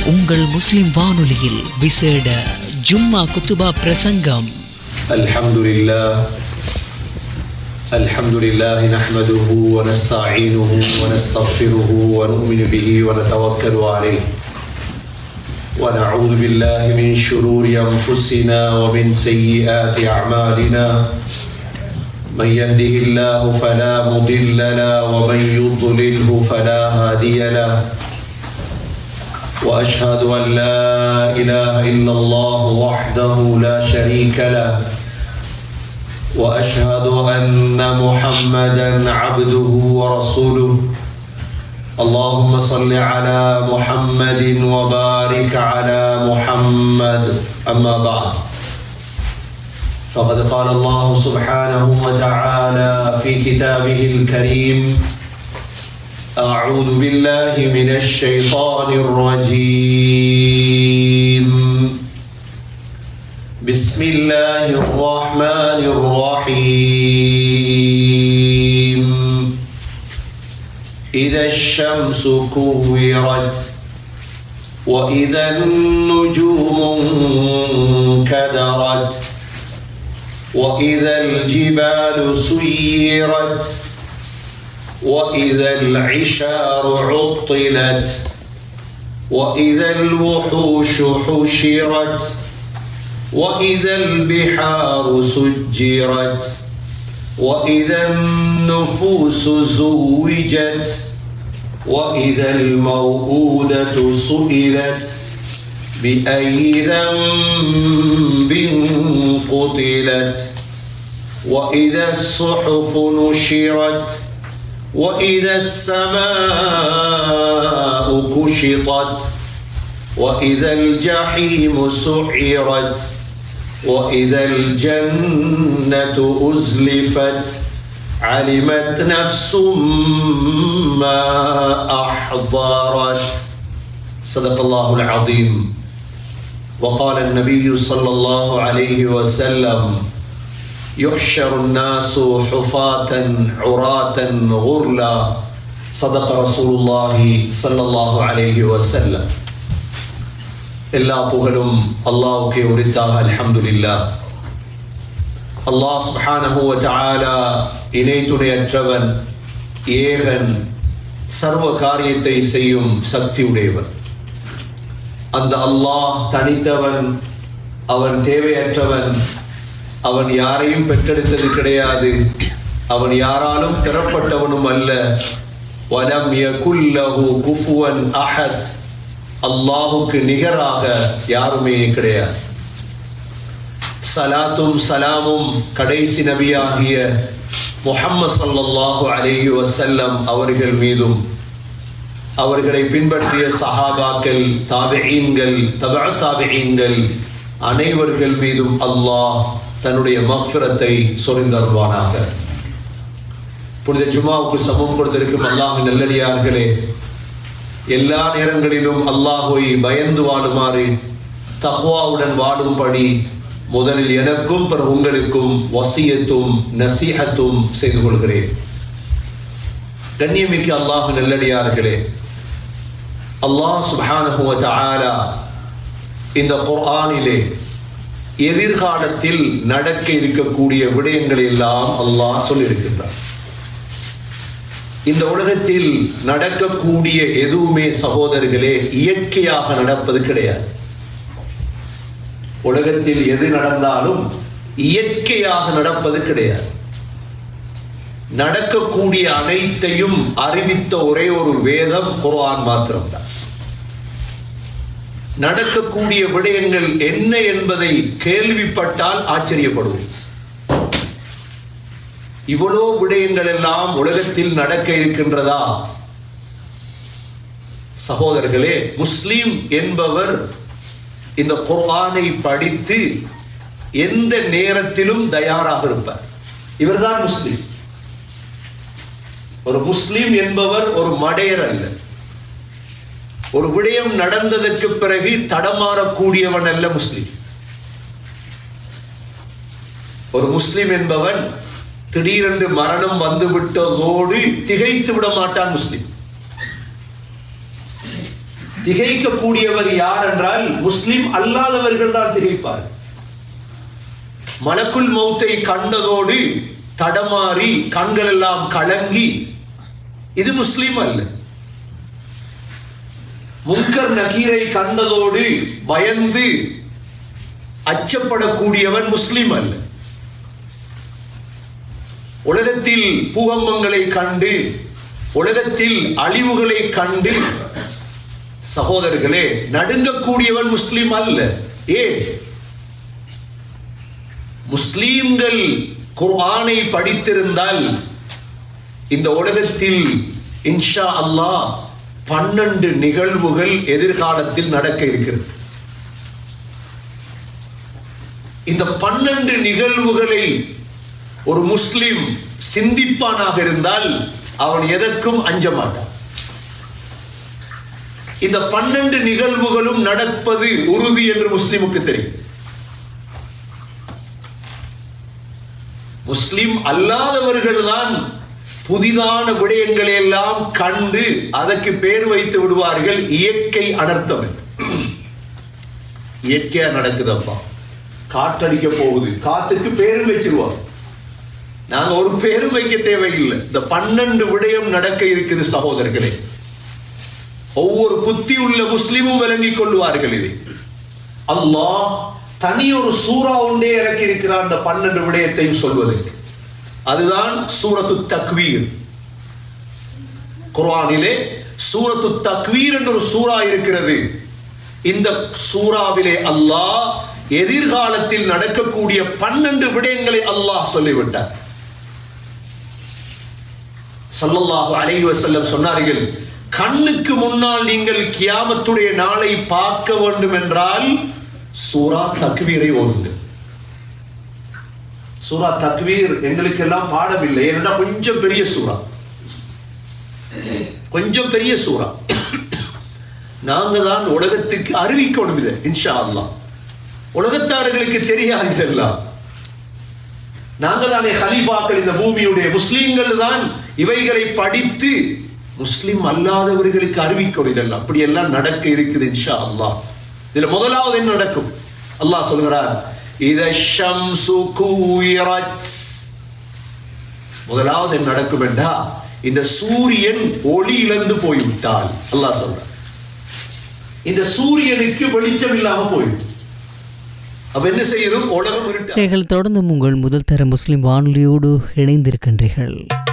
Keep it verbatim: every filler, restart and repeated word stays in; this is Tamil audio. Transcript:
உங்கள் முஸ்லிம் வானொலியில் விசேட ஜும்மா குத்துபா பிரசங்கம். அல்ஹம்துலில்லாஹ் அல்ஹம்துலில்லாஹி நஹ்மதுஹு வ நஸ்தஈனுஹு வ நஸ்தக்ஃபிருஹு வ நு'மினு பிஹி வ நதவக்கலு அலைஹி வ நஊது பில்லாஹி மின் ஷுரூரி அன்ஃபுஸினா வ மின் ஸய்யிஆத்தி அஅமாலினா மன் யஹ்திஹில்லாஹு ஃபலா முضில்ல லஹு வ மன் யுض்லில்ஹு ஃபலா ஹாதிய லஹு وأشهد أن لا إله إلا الله وحده لا شريك له وأشهد أن محمدا عبده ورسوله اللهم صل على محمد وبارك على محمد أما بعد فقد قال الله سبحانه وتعالى في كتابه الكريم أعوذ بالله من الشيطان الرجيم بسم الله الرحمن الرحيم إذا الشمس كورت وإذا النجوم انكدرت وإذا الجبال سيرت وإذا العشار عطلت وإذا الوحوش حشرت وإذا البحار سجرت وإذا النفوس زوجت وإذا الموءودة سئلت بأي ذنب قتلت وإذا الصحف نشرت وإذا السماء كشطت وإذا الجحيم سعرت وإذا الجنة أزلفت علمت نفس ما أحضرت صدق الله العظيم. وقال النبي صلى الله عليه وسلم يحشر الناس حفاة عراة غرلا صدق رسول الله صلى الله عليه وسلم. எல்லா புகழும் அல்லாஹ்வுக்கே உரித்தாக. அல்ஹம்துலில்லாஹ். அல்லாஹ் சுப்ஹானஹு வ தஆலா இணை துணையற்றவன், ஏகன், சர்வ காரியத்தை செய்யும் சக்தி உடையவன். அந்த அல்லாஹ் தனித்தவன், அவன் தேவையற்றவன், அவன் யாரையும் பெற்றெடுத்தது கிடையாது, அவன் யாராலும் பெறப்பட்டவனும் அல்ல. வலம் யகுல் லஹு குஃபுவன் அஹத், அல்லாஹுக்கு நிகராக யாருமே கிடையாது. சலாத்தும் சலாமும் கடைசி நபியாகிய முஹம்மது ஸல்லல்லாஹு அலைஹி வஸல்லம் அவர்கள் மீதும், அவர்களை பின்பற்றிய சஹாபாக்கள், தாபிஈன்கள், தபஅ தாபிஈன்கள் அனைவர்கள் மீதும் அல்லாஹ் தன்னுடைய மக்ஃபிரத்தை சொரிந்தருள்வானாக. புனித ஜுமாவுக்கு சமம் கொடுத்திருக்கும் அல்லாஹ்வின் நல்லடியார்களே, எல்லா நேரங்களிலும் அல்லாஹ்வை பயந்து வாழுமாறு, தக்வாவுடன் வாழும்படி முதலில் எனக்கும் பிறகு உங்களுக்கும் வசியத்தும் நசீஹத்தும் செய்து கொள்கிறேன். கண்ணியமிக்க அல்லாஹ்வின் நல்லடியார்களே, அல்லாஹ் சுப்ஹானஹு வ தஆலா இந்த குர்ஆனிலே எதிர்காலத்தில் நடக்க இருக்கக்கூடிய விடயங்கள் எல்லாம் அல்லாஹ் சொல்லியிருக்கின்றார். இந்த உலகத்தில் நடக்கக்கூடிய எதுவுமே சகோதரர்களே இயற்கையாக நடப்பது கிடையாது. உலகத்தில் எது நடந்தாலும் இயற்கையாக நடப்பது கிடையாது. நடக்கக்கூடிய அனைத்தையும் அறிவித்த ஒரே ஒரு வேதம் குர்ஆன் மாத்திரம்தான். நடக்கக்கூடிய விடயங்கள் என்ன என்பதை கேள்விப்பட்டால் ஆச்சரியப்படுவோம். இவ்வளோ விடயங்கள் எல்லாம் உலகத்தில் நடக்க இருக்கின்றதா? சகோதரர்களே, முஸ்லிம் என்பவர் இந்த குர்ஆனை படித்து எந்த நேரத்திலும் தயாராக இருப்பார். இவர்தான் முஸ்லிம். ஒரு முஸ்லிம் என்பவர் ஒரு மடையர் அல்ல. ஒரு விடயம் நடந்ததற்கு பிறகு தடமாறக்கூடியவன் அல்ல முஸ்லிம். ஒரு முஸ்லிம் என்பவன் திடீரென்று மரணம் வந்துவிட்டதோடு திகைத்து விட மாட்டான் முஸ்லிம். திகைக்கக்கூடியவர் யார் என்றால் முஸ்லிம் அல்லாதவர்கள் தான் திகைப்பார். மலக்குல் மௌத்தை கண்டதோடு தடமாறி கண்கள் எல்லாம் கலங்கி இது முஸ்லிம் அல்ல. முன்கர் நகீரை கண்டதோடு பயந்து அச்சப்படக்கூடியவன் முஸ்லிம் அல்ல. உலகத்தில் பூகம்பங்களை கண்டு உலகத்தில் அழிவுகளை கண்டு சகோதரர்களே நடுங்கக்கூடியவன் முஸ்லிம் அல்ல. ஏன்? முஸ்லிம்கள் குர்ஆனை படித்திருந்தால் இந்த உலகத்தில் இன்ஷா அல்லாஹ் பன்னெண்டு நிகழ்வுகள் எதிர்காலத்தில் நடக்க இருக்கிறது. இந்த பன்னெண்டு நிகழ்வுகளை ஒரு முஸ்லிம் சிந்திப்பானாக இருந்தால் அவன் எதற்கும் அஞ்ச மாட்டான். இந்த பன்னெண்டு நிகழ்வுகளும் நடப்பது உறுதி என்று முஸ்லிமுக்கு தெரியும். முஸ்லிம் அல்லாதவர்கள் தான் புதிதான விடயங்களை எல்லாம் கண்டு அதற்கு பேர் வைத்து விடுவார்கள் இயற்கை அனர்த்தம். இயற்கையா நடக்குதப்பா, காற்றடிக்க போகுது, காத்துக்கு பேரும் வச்சிருவாங்க. நாங்க ஒரு பேரும் வைக்க தேவையில்லை. இந்த பன்னெண்டு விடயம் நடக்க இருக்குது சகோதரர்களே. ஒவ்வொரு புத்தி உள்ள முஸ்லிமும் விளங்கிக் கொள்வார்கள். இதை அல்லாஹ் தனி ஒரு சூரா ஒன்றே இறக்கி இருக்கிறார் அந்த பன்னெண்டு விடயத்தையும் சொல்வதற்கு. அதுதான் சூரத்து தக்வீர். குர்ஆனிலே சூரத்து தக்வீர் என்ற ஒரு சூரா இருக்கிறது. இந்த சூறாவிலே அல்லாஹ் எதிர்காலத்தில் நடக்கக்கூடிய பன்னெண்டு விடயங்களை அல்லாஹ் சொல்லிவிட்டார். ஸல்லல்லாஹு அலைஹி வஸல்லம் சொன்னார்கள், கண்ணுக்கு முன்னால் நீங்கள் கியாமத்துடைய நாளை பார்க்க வேண்டும் என்றால் சூரா தக்வீரை ஓதுங்கள். சூரா தக்வீர் எங்களுக்கு எல்லாம் பாடவில்லை, ஏன்னா கொஞ்சம் பெரிய சூரா, கொஞ்சம் பெரிய சூரா. நாங்க தான் உலகத்துக்கு அறிவிக்கணும் இதை இன்ஷா அல்லாஹ். உலகத்தார்களுக்கு தெரியாது இதெல்லாம். நாங்க தானே ஹலீஃபாக்கள் இந்த பூமியுடைய, முஸ்லிம்கள் தான் இவைகளை படித்து முஸ்லிம் அல்லாதவர்களுக்கு அறிவிக்கணும். இதெல்லாம் அப்படி எல்லாம் நடக்க இருக்குது இன்ஷா அல்லாஹ். இதுல முதலாவது என்ன நடக்கும்? அல்லாஹ் சொல்கிறார், இத ஷம்சு குவிரத். முதலாவது என்ன நடக்கும் என்றா இந்த சூரியன் ஒளி இழந்து போய்விட்டால் அல்லாஹ் சொல்றார், இந்த சூரியனுக்கு வெளிச்சம் இல்லாம போய்விடும். அப்ப என்ன செய்யணும்? உலகம் இருட்டு. தொடர்ந்து உங்கள் முதல் தர முஸ்லிம் வானொலியோடு இணைந்திருக்கின்றீர்கள்.